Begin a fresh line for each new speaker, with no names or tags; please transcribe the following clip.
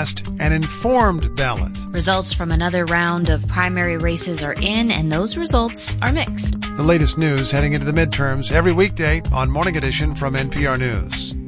cast an informed ballot.
Results from another round of primary races are in, and those results are mixed.
The latest news heading into the midterms every weekday on Morning Edition from NPR News.